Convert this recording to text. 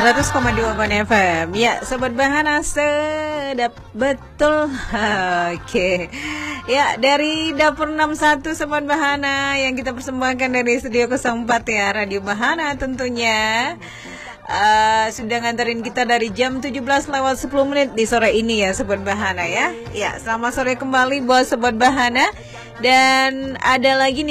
100,2 FM. Ya, Sobat Bahana sedap betul. Oke. Ya, dari Dapur 61 Sobat Bahana yang kita persembahkan dari Studio 04 ya, Radio Bahana tentunya. Sudah nganterin kita dari jam 17:10 di sore ini ya Sobat Bahana ya. Ya, selamat sore kembali buat Sobat Bahana. Dan ada lagi nih